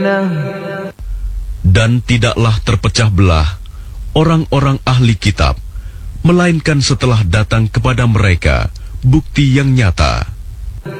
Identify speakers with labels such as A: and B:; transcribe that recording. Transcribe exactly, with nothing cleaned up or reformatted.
A: Dan tidaklah terpecah belah orang-orang ahli kitab, melainkan setelah datang kepada mereka bukti yang nyata.